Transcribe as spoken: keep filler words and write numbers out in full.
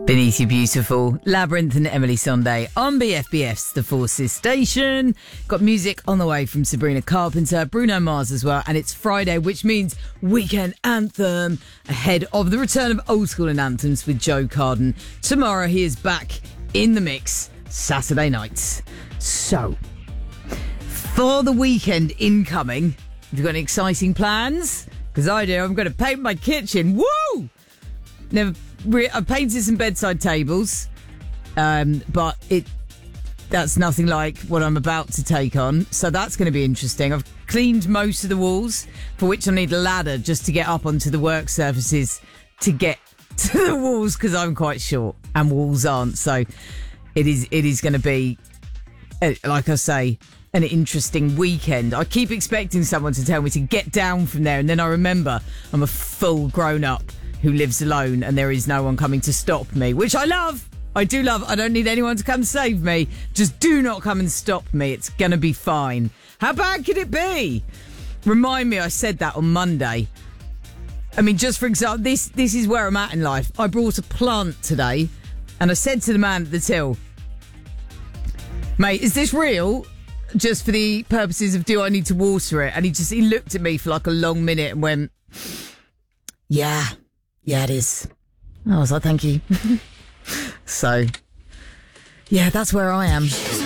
Beneath You Beautiful, Labyrinth and Emily Sunday on B F B F's The Forces Station. Got music on the way from Sabrina Carpenter, Bruno Mars as well, and it's Friday, which means Weekend Anthem, ahead of the return of Old School and Anthems with Joe Carden. Tomorrow he is back in the mix, Saturday nights. So, for the weekend incoming, have you got any exciting plans? Because I do, I'm going to paint my kitchen. Woo! Never... I've painted some bedside tables, um, but it that's nothing like what I'm about to take on. So that's going to be interesting. I've cleaned most of the walls, for which I need a ladder just to get up onto the work surfaces to get to the walls, because I'm quite short and walls aren't. So it is it is going to be, uh, like I say, an interesting weekend. I keep expecting someone to tell me to get down from there, and then I remember I'm a full grown up who lives alone and there is no one coming to stop me, which I love. I do love. I don't need anyone to come save me. Just do not come and stop me. It's going to be fine. How bad could it be? Remind me I said that on Monday. I mean, just for example, this, this is where I'm at in life. I brought a plant today and I said to the man at the till, mate, is this real? Just for the purposes of do I need to water it? And he just, he looked at me for like a long minute and went, yeah. Yeah, it is. I was like, thank you. So, yeah, that's where I am.